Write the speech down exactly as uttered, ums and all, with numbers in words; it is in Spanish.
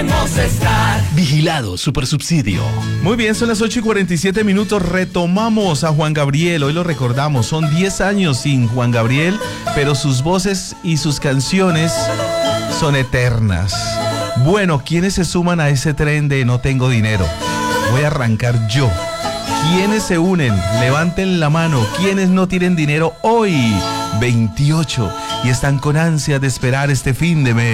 Vigilado Supersubsidio. Muy bien, son las ocho y cuarenta y siete minutos. Retomamos a Juan Gabriel. Hoy lo recordamos. Son diez años sin Juan Gabriel, pero sus voces y sus canciones son eternas. Bueno, ¿quiénes se suman a ese tren de no tengo dinero? Voy a arrancar yo. ¿Quiénes se unen? Levanten la mano. ¿Quiénes no tienen dinero hoy, veintiocho, y están con ansia de esperar este fin de mes?